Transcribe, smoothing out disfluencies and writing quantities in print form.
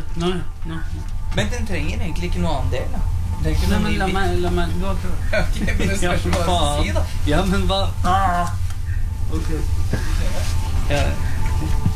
Nei. Men den trenger egentlig ikke noe annen del, da. Det er ikke Nei, noe men la meg gå til. Ok, men det skal ikke bare si, da. Ja, men hva? Ok. Ja.